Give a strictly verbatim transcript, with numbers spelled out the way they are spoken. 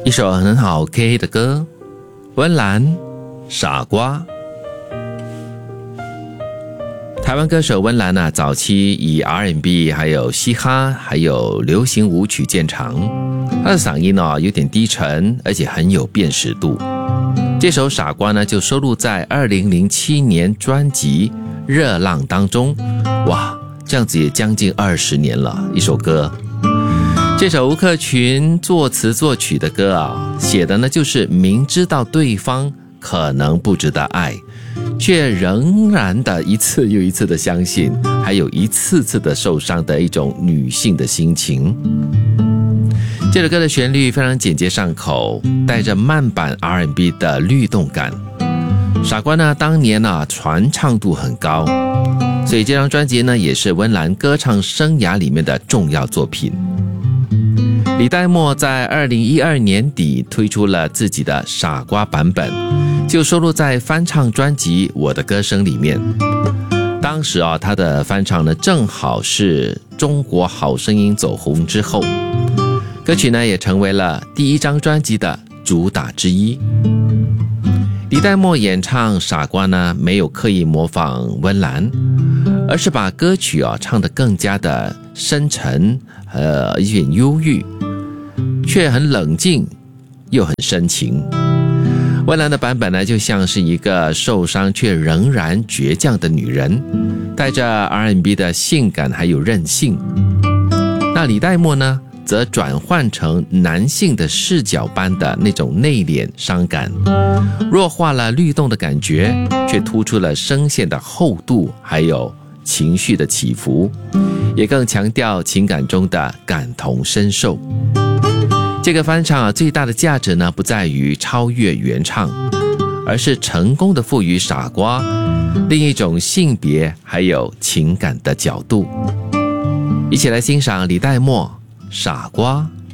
一首很好 K 的歌，温岚傻瓜。台湾歌手温岚啊，早期以 R and B 还有嘻哈还有流行舞曲见长，她的嗓音哦有点低沉，而且很有辨识度。这首傻瓜呢就收录在二零零七年专辑热浪当中。哇，这样子也将近二十年了，一首歌。这首吴克群作词作曲的歌啊，写的呢就是明知道对方可能不值得爱，却仍然的一次又一次的相信，还有一次次的受伤的一种女性的心情。这首歌的旋律非常简洁上口，带着慢板 R and B 的律动感。傻瓜呢当年啊传唱度很高，所以这张专辑呢也是温岚歌唱生涯里面的重要作品。李代沫在二零一二年底推出了自己的傻瓜版本，就收录在翻唱专辑《我的歌声》里面。当时啊，他的翻唱呢正好是中国好声音走红之后，歌曲呢也成为了第一张专辑的主打之一。李代沫演唱傻瓜呢，没有刻意模仿温岚，而是把歌曲啊唱得更加的深沉，呃，有点忧郁，却很冷静，又很深情。温岚的版本呢，就像是一个受伤却仍然倔强的女人，带着 R and B 的性感还有韧性。那李代沫呢，则转换成男性的视角般的那种内敛伤感，弱化了律动的感觉，却突出了声线的厚度，还有情绪的起伏，也更强调情感中的感同身受。这个翻唱啊，最大的价值呢，不在于超越原唱，而是成功的赋予傻瓜另一种性别还有情感的角度。一起来欣赏李代沫傻瓜。